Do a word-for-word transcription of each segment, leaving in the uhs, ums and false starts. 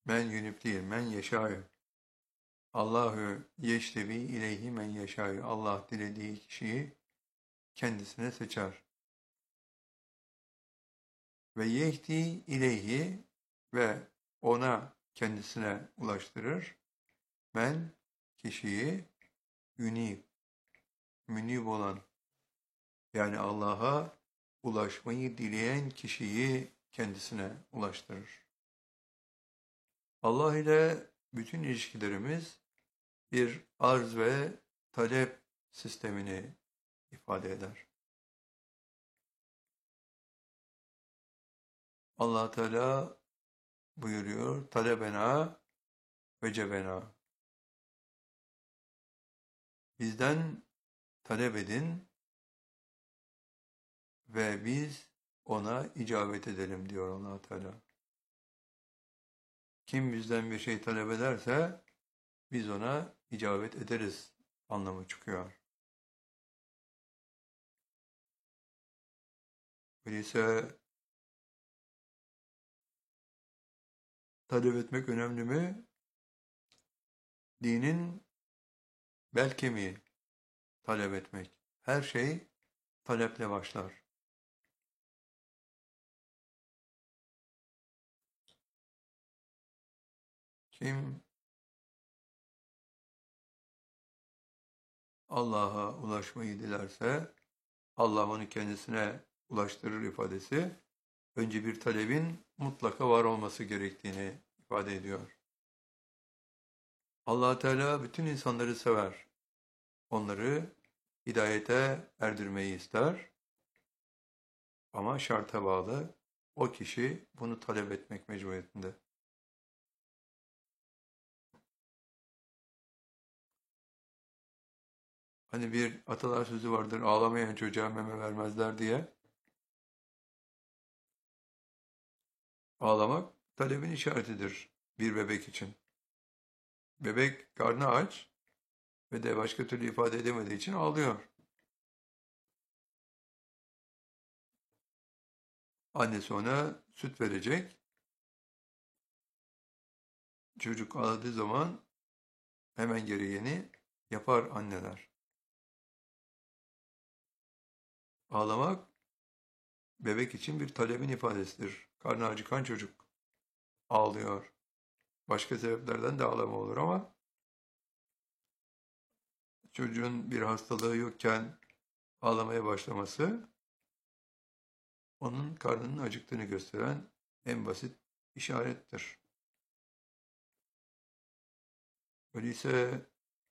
Men yünüp değil, men yeşâ'yı. Allahu yeştebi ileyhi men yeşâ'yı. Allah dilediği kişiyi kendisine seçer. Ve yehdi ileyhi ve ona kendisine ulaştırır. Men kişiyi yünib, münib olan yani Allah'a ulaşmayı dileyen kişiyi kendisine ulaştırır. Allah ile bütün ilişkilerimiz bir arz ve talep sistemini ifade eder. Allah Teala buyuruyor, talebena ve cebena. Bizden talep edin ve biz ona icabet edelim diyor Allah Teala. Kim bizden bir şey talep ederse biz ona icabet ederiz anlamı çıkıyor. Öyleyse talep etmek önemli mi? Dinin bel kemiği talep etmek. Her şey taleple başlar. Kim Allah'a ulaşmayı dilerse Allah onu kendisine ulaştırır ifadesi önce bir talebin mutlaka var olması gerektiğini ifade ediyor. Allah Teala bütün insanları sever. Onları hidayete erdirmeyi ister. Ama şarta bağlı. O kişi bunu talep etmek mecburiyetinde. Hani bir atalar sözü vardır, ağlamayan çocuğa meme vermezler diye. Ağlamak talebin işaretidir bir bebek için. Bebek karnı aç ve de başka türlü ifade edemediği için ağlıyor. Annesi ona süt verecek. Çocuk ağladığı zaman hemen gereğini yapar anneler. Ağlamak bebek için bir talebin ifadesidir. Karnı acıkan çocuk ağlıyor. Başka sebeplerden de ağlama olur ama çocuğun bir hastalığı yokken ağlamaya başlaması onun karnının acıktığını gösteren en basit işarettir. Öyleyse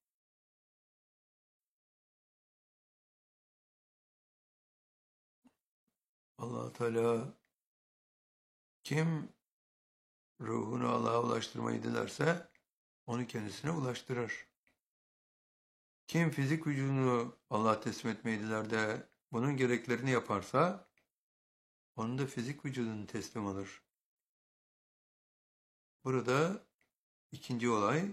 Allah Teala kim ruhunu Allah'a ulaştırmayı dilerse onu kendisine ulaştırır. Kim fizik vücudunu Allah'a teslim etmeyi diler de bunun gereklerini yaparsa onun da fizik vücudunu teslim alır. Burada ikinci olay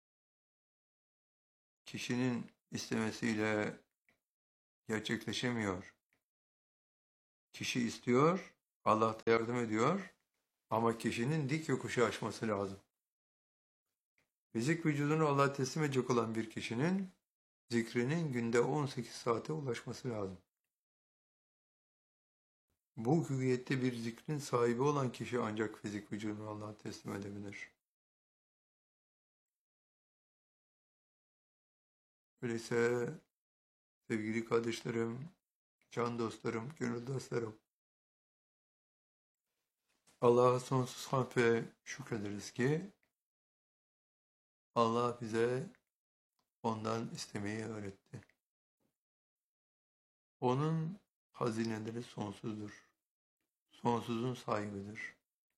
kişinin istemesiyle gerçekleşemiyor. Kişi istiyor, Allah da yardım ediyor ama kişinin dik yokuşu aşması lazım. Fizik vücudunu Allah'a teslim edecek olan bir kişinin zikrinin günde on sekiz saate ulaşması lazım. Bu hüviyette bir zikrin sahibi olan kişi ancak fizik vücudunu Allah'a teslim edebilir. Öyleyse sevgili kardeşlerim, can dostlarım, gönül dostlarım, Allah'a sonsuz hamd ve şükrederiz ki Allah bize ondan istemeyi öğretti. Onun hazineleri sonsuzdur. Sonsuzun sahibidir.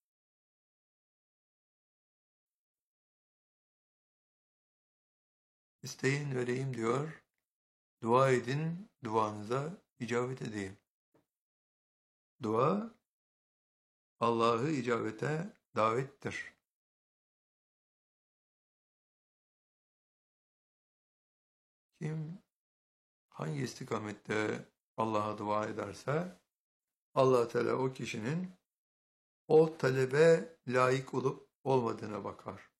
İsteyin vereyim diyor. Dua edin, duanıza icabet edeyim. Dua, Allah'ı icabete davettir. Kim hangi istikamette Allah'a dua ederse, Allah Teala o kişinin o talebe layık olup olmadığına bakar.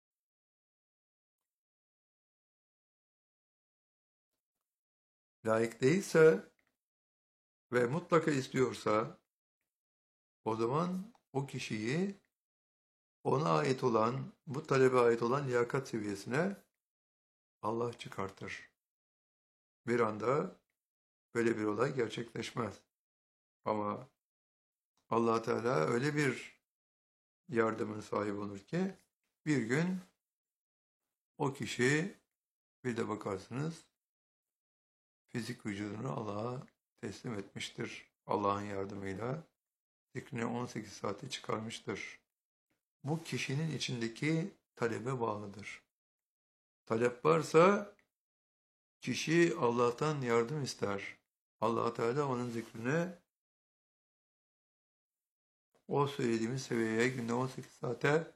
Layık değilse ve mutlaka istiyorsa o zaman o kişiyi ona ait olan, bu talebe ait olan liyakat seviyesine Allah çıkartır. Bir anda böyle bir olay gerçekleşmez. Ama Allah Teala öyle bir yardımın sahibi olur ki bir gün o kişi bir de bakarsınız fizik vücudunu Allah'a teslim etmiştir. Allah'ın yardımıyla zikrini on sekiz saate çıkarmıştır. Bu kişinin içindeki talebe bağlıdır. Talep varsa kişi Allah'tan yardım ister. Allah Teala onun zikrine o söylediğimiz seviyeye günde on sekiz saate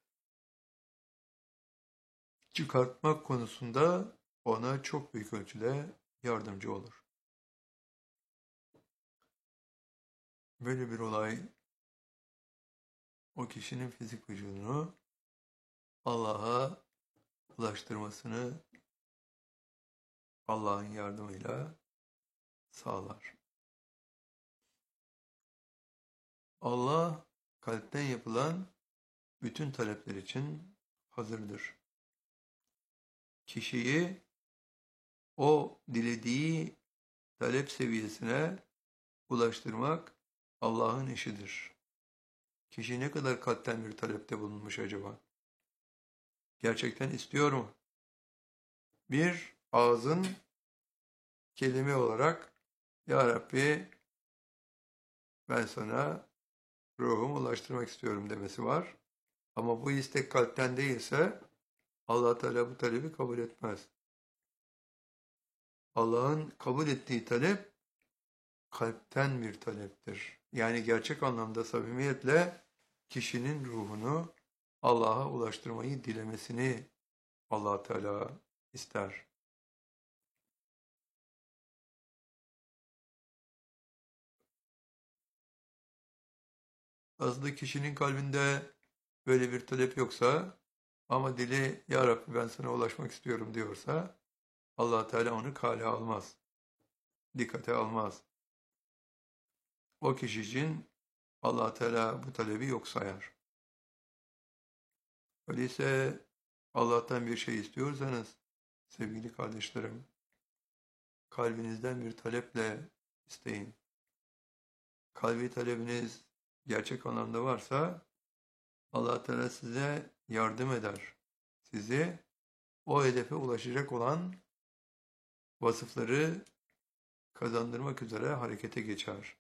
çıkartmak konusunda ona çok büyük ölçüde yardımcı olur. Böyle bir olay o kişinin fizik vücudunu Allah'a ulaştırmasını Allah'ın yardımıyla sağlar. Allah kalpten yapılan bütün talepler için hazırdır. Kişiyi o dilediği talep seviyesine ulaştırmak Allah'ın işidir. Kişi ne kadar kalpten bir talepte bulunmuş acaba? Gerçekten istiyor mu? Bir, ağzın kelime olarak Ya Rabbi ben sana ruhumu ulaştırmak istiyorum demesi var. Ama bu istek kalpten değilse Allah Teala bu talebi kabul etmez. Allah'ın kabul ettiği talep kalpten bir taleptir. Yani gerçek anlamda samimiyetle kişinin ruhunu Allah'a ulaştırmayı dilemesini Allah Teala ister. Aslında kişinin kalbinde böyle bir talep yoksa ama dili Ya Rabbi ben sana ulaşmak istiyorum diyorsa Allah Teala onu kale almaz. Dikkate almaz. O kişi için Allah Teala bu talebi yok sayar. Öyleyse Allah'tan bir şey istiyorsanız sevgili kardeşlerim kalbinizden bir taleple isteyin. Kalbi talebiniz gerçek anlamda varsa Allah Teala size yardım eder. Sizi o hedefe ulaşacak olan vasıfları kazandırmak üzere harekete geçer.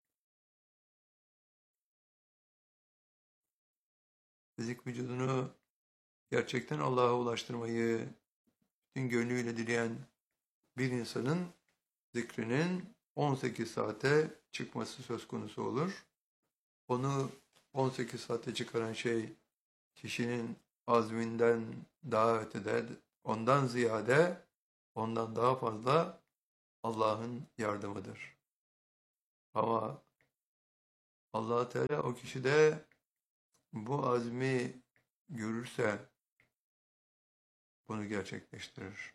Fizik vücudunu gerçekten Allah'a ulaştırmayı bütün gönlüyle dileyen bir insanın zikrinin on sekiz saate çıkması söz konusu olur. Onu on sekiz saate çıkaran şey kişinin azminden daha ötede, ondan ziyade, ondan daha fazla Allah'ın yardımıdır. Ama Allah Teala o kişide bu azmi görürse bunu gerçekleştirir.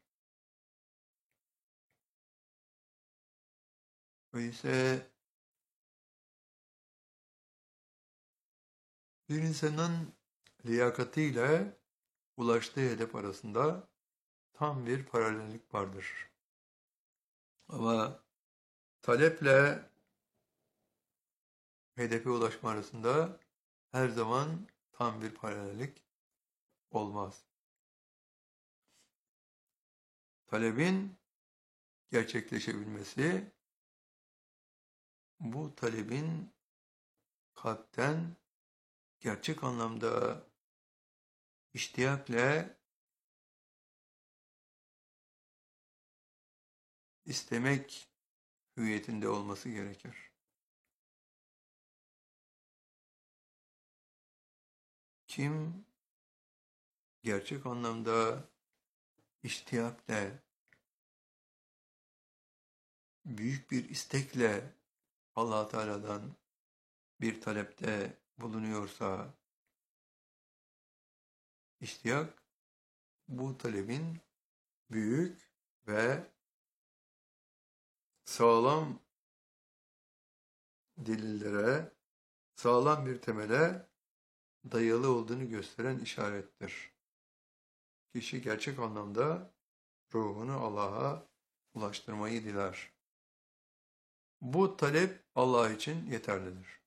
Öyleyse bir insanın liyakatiyle ulaştığı hedef arasında tam bir paralellik vardır. Ama taleple hedefe ulaşma arasında her zaman tam bir paralellik olmaz. Talebin gerçekleşebilmesi, bu talebin kalpten gerçek anlamda iştiyakla istemek hüviyetinde olması gerekir. Kim gerçek anlamda iştiyakla, büyük bir istekle Allah Teala'dan bir talepte bulunuyorsa İştiyak bu talebin büyük ve sağlam delillere, sağlam bir temele dayalı olduğunu gösteren işarettir. Kişi gerçek anlamda ruhunu Allah'a ulaştırmayı diler. Bu talep Allah için yeterlidir.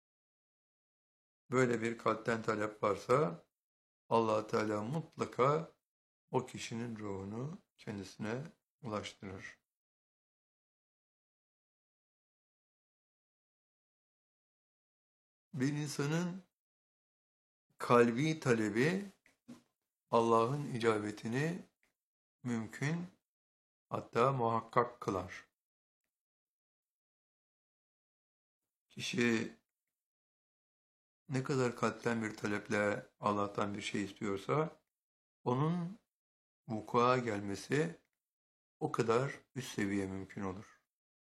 Böyle bir kalpten talep varsa Allah Teala mutlaka o kişinin ruhunu kendisine ulaştırır. Bir insanın kalbi talebi Allah'ın icabetini mümkün, hatta muhakkak kılar. Kişi ne kadar kalpten bir taleple Allah'tan bir şey istiyorsa, onun vuku'a gelmesi o kadar üst seviye mümkün olur.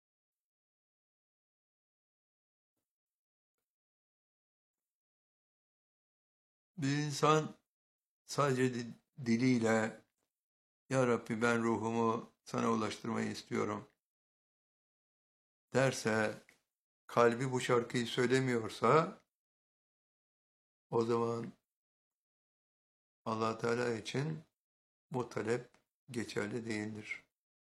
Bir insan sadece diliyle "Ya Rabbi, ben ruhumu sana ulaştırmayı istiyorum" derse, kalbi bu şarkıyı söylemiyorsa, o zaman Allah Teala için bu talep geçerli değildir.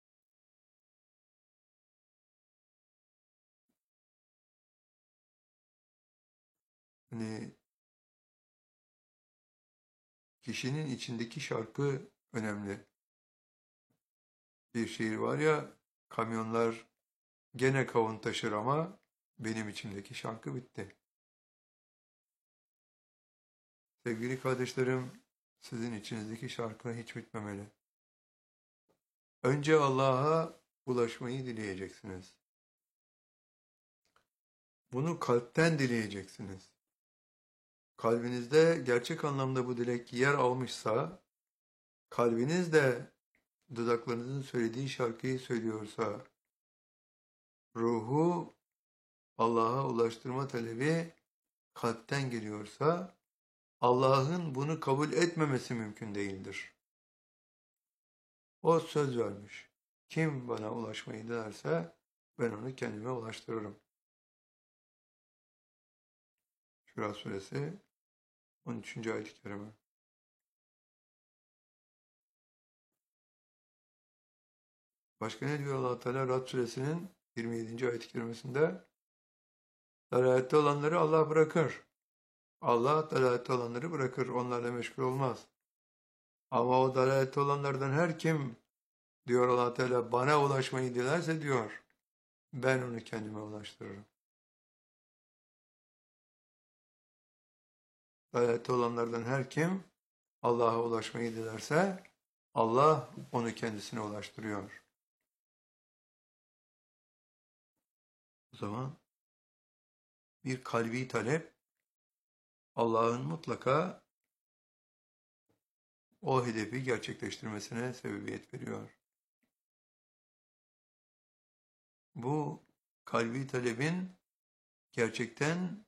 Hani kişinin içindeki şarkı önemli. Bir şiir var ya, kamyonlar gene kavun taşır ama benim içimdeki şarkı bitti. Sevgili kardeşlerim, sizin içinizdeki şarkı hiç bitmemeli. Önce Allah'a ulaşmayı dileyeceksiniz. Bunu kalpten dileyeceksiniz. Kalbinizde gerçek anlamda bu dilek yer almışsa, kalbiniz de dudaklarınızın söylediği şarkıyı söylüyorsa, ruhu Allah'a ulaştırma talebi kalpten geliyorsa, Allah'ın bunu kabul etmemesi mümkün değildir. O söz vermiş. Kim bana ulaşmayı dilerse ben onu kendime ulaştırırım. Şura suresi on üçüncü ayet-i kerime. Başka ne diyor Allah Teala Rad suresinin yirmi yedinci ayet-i kerimesinde? Dalalette olanları Allah bırakır. Allah dalalette olanları bırakır. Onlarla meşgul olmaz. Ama o dalalette olanlardan her kim, diyor Allah Teala, bana ulaşmayı dilerse, diyor, ben onu kendime ulaştırırım. Dalalette olanlardan her kim Allah'a ulaşmayı dilerse, Allah onu kendisine ulaştırıyor. O zaman bir kalbi talep Allah'ın mutlaka o hedefi gerçekleştirmesine sebebiyet veriyor. Bu kalbi talebin gerçekten